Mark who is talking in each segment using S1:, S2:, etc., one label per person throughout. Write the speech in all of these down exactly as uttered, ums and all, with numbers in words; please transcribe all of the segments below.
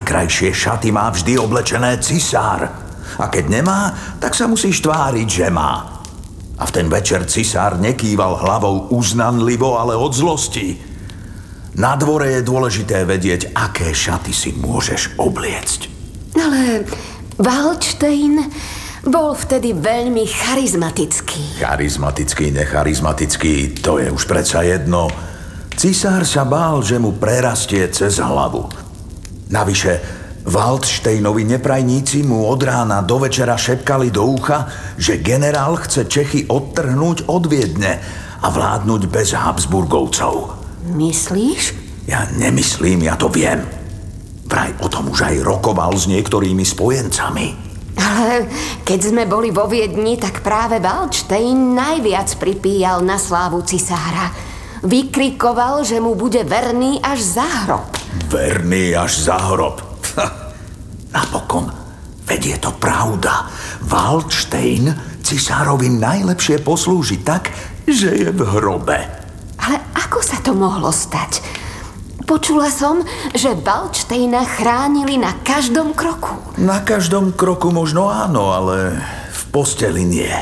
S1: najkrajšie šaty má vždy oblečené cisár. A keď nemá, tak sa musíš tváriť, že má. A v ten večer cisár nekýval hlavou uznanlivo, ale od zlosti. Na dvore je dôležité vedieť, aké šaty si môžeš obliecť.
S2: Ale Waldstein bol vtedy veľmi charizmatický.
S1: Charizmatický, necharizmatický, to je už predsa jedno. Cisár sa bál, že mu prerastie cez hlavu. Navyše, Waldsteinovi neprajníci mu od rána do večera šepkali do ucha, že generál chce Čechy odtrhnúť od Viedne a vládnuť bez Habsburgovcov.
S2: Myslíš?
S1: Ja nemyslím, ja to viem. Vraj o tom už aj rokoval s niektorými spojencami.
S2: Ale keď sme boli vo Viedni, tak práve Waldstein najviac pripíjal na slávu cisára. Vykrikoval, že mu bude verný až za hrob.
S1: Verný až za hrob? Napokon, veď je to pravda. Waldstein cisárovi najlepšie poslúži tak, že je v hrobe.
S2: Ale ako sa to mohlo stať? Počula som, že Waldsteina chránili na každom kroku.
S1: Na každom kroku možno áno, ale v posteli nie.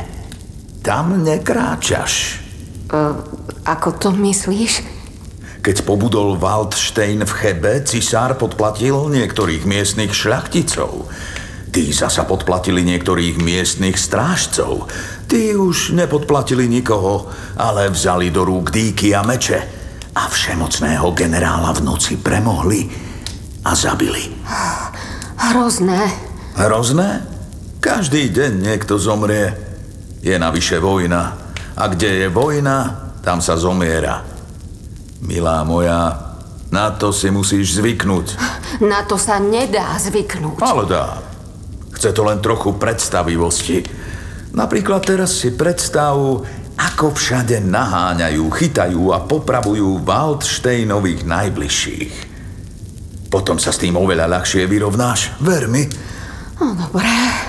S1: Tam nekráčaš.
S2: Uh, ako to myslíš?
S1: Keď pobudol Waldstein v Chebe, cisár podplatil niektorých miestnych šľachticov. Tí zasa podplatili niektorých miestnych strážcov. Tí už nepodplatili nikoho, ale vzali do rúk dýky a meče a všemocného generála v noci premohli a zabili.
S2: Hrozné.
S1: Hrozné? Každý deň niekto zomrie. Je navyše vojna. A kde je vojna, tam sa zomiera. Milá moja, na to si musíš zvyknúť.
S2: Na to sa nedá zvyknúť.
S1: Ale dá. Chce to len trochu predstavivosti. Napríklad teraz si predstav, ako všade naháňajú, chytajú a popravujú Waldsteinových najbližších. Potom sa s tým oveľa ľahšie vyrovnáš. Ver mi.
S2: No, dobré.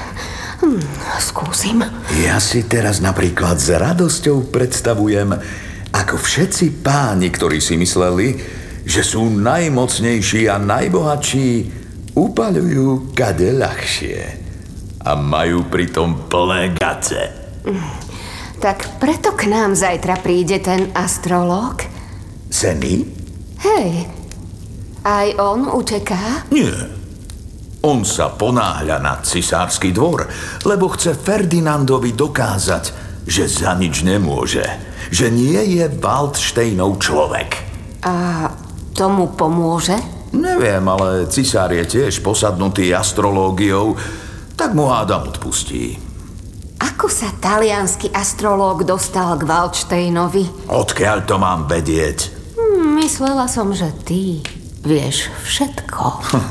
S2: Hm, skúsim.
S1: Ja si teraz napríklad s radosťou predstavujem, ako všetci páni, ktorí si mysleli, že sú najmocnejší a najbohatší, upaľujú kade ľahšie. A majú pritom plné gace.
S2: Tak preto k nám zajtra príde ten astrológ?
S1: Seny?
S2: Hej, aj on uteká?
S1: Nie. On sa ponáhľa na cisársky dvor, lebo chce Ferdinandovi dokázať, že za nič nemôže. Že nie je Waldsteinov človek.
S2: A tomu pomôže?
S1: Neviem, ale cisár je tiež posadnutý astrológiou, tak mu hádam odpustí.
S2: Ako sa taliansky astrológ dostal k Waldsteinovi?
S1: Odkiaľ to mám vedieť?
S2: Hm, myslela som, že ty vieš všetko.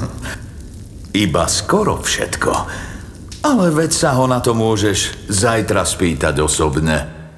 S1: Iba skoro všetko. Ale veď sa ho na to môžeš zajtra spýtať osobne.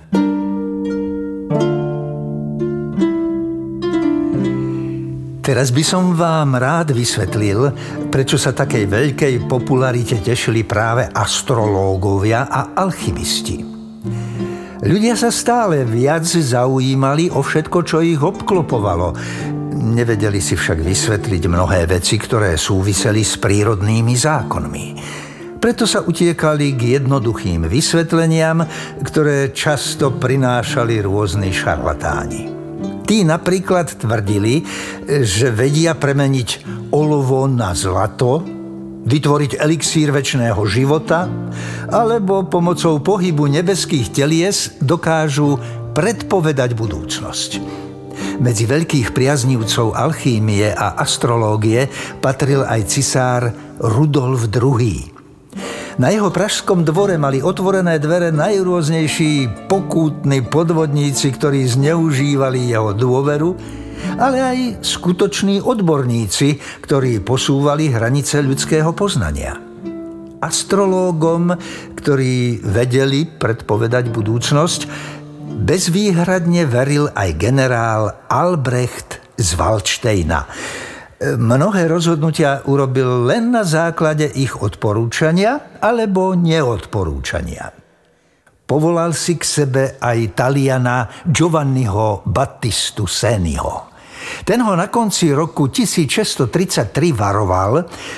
S3: Teraz by som vám rád vysvetlil, prečo sa takej veľkej popularite tešili práve astrológovia a alchymisti. Ľudia sa stále viac zaujímali o všetko, čo ich obklopovalo. Nevedeli si však vysvetliť mnohé veci, ktoré súviseli s prírodnými zákonmi. Preto sa utiekali k jednoduchým vysvetleniam, ktoré často prinášali rôzni šarlatáni. Tí napríklad tvrdili, že vedia premeniť olovo na zlato, vytvoriť elixír večného života, alebo pomocou pohybu nebeských telies dokážu predpovedať budúcnosť. Medzi veľkých priaznivcov alchýmie a astrológie patril aj cisár Rudolf druhý. Na jeho pražskom dvore mali otvorené dvere najrôznejší pokútni podvodníci, ktorí zneužívali jeho dôveru, ale aj skutoční odborníci, ktorí posúvali hranice ľudského poznania. Astrológom, ktorí vedeli predpovedať budúcnosť, bezvýhradne veril aj generál Albrecht z Waldsteina. Mnohé rozhodnutia urobil len na základe ich odporúčania alebo neodporúčania. Povolal si k sebe aj Taliana Giovanniho Battistu Seniho. Ten ho na konci roku tisícšesťstotridsaťtri varoval,